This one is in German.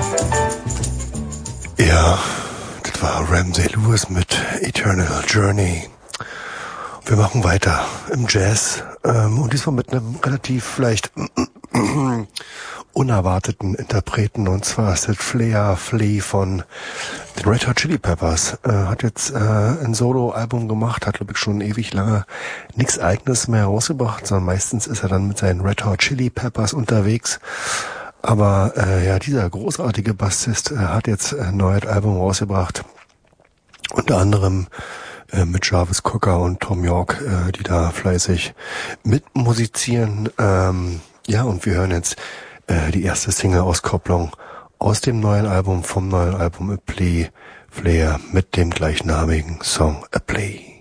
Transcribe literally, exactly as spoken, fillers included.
Ja, das war Ramsey Lewis mit Eternal Journey. Wir machen weiter im Jazz ähm, und diesmal mit einem relativ vielleicht unerwarteten Interpreten, und zwar ist das Flair Flea von den Red Hot Chili Peppers. Äh, hat jetzt äh, ein Solo-Album gemacht, hat glaube ich schon ewig lange nichts Eigenes mehr rausgebracht, sondern meistens ist er dann mit seinen Red Hot Chili Peppers unterwegs. Aber äh, ja, dieser großartige Bassist äh, hat jetzt ein neues Album rausgebracht. Unter anderem äh, mit Jarvis Cocker und Tom York, äh, die da fleißig mitmusizieren. Ähm, ja, und wir hören jetzt äh, die erste Single-Auskopplung aus dem neuen Album, vom neuen Album A Play, Flair mit dem gleichnamigen Song A Play.